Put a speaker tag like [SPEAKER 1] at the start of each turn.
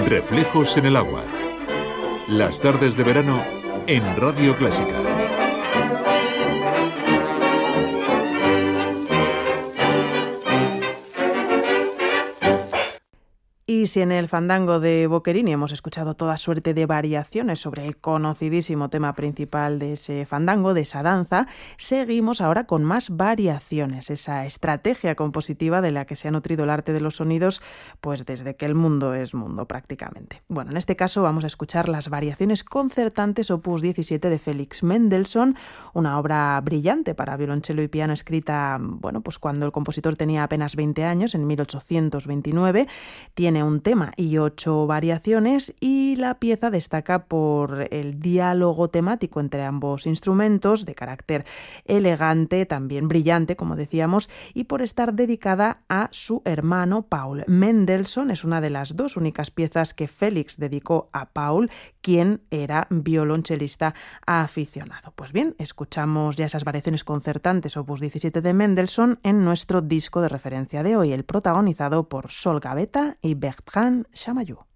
[SPEAKER 1] Reflejos en el agua. Las tardes de verano en Radio Clásica.
[SPEAKER 2] Y si en el fandango de Boccherini hemos escuchado toda suerte de variaciones sobre el conocidísimo tema principal de ese fandango, de esa danza, seguimos ahora con más variaciones, esa estrategia compositiva de la que se ha nutrido el arte de los sonidos pues desde que el mundo es mundo prácticamente. Bueno, en este caso vamos a escuchar las variaciones concertantes opus 17 de Félix Mendelssohn, una obra brillante para violonchelo y piano escrita, pues cuando el compositor tenía apenas 20 años, en 1829. Tiene un tema y 8 variaciones y la pieza destaca por el diálogo temático entre ambos instrumentos, de carácter elegante, también brillante, como decíamos, y por estar dedicada a su hermano Paul. Mendelssohn es una de las 2 únicas piezas que Félix dedicó a Paul, quien era violonchelista aficionado. Pues bien, escuchamos ya esas variaciones concertantes opus 17 de Mendelssohn en nuestro disco de referencia de hoy, el protagonizado por Sol Gavetta y Bertrand Chamayou.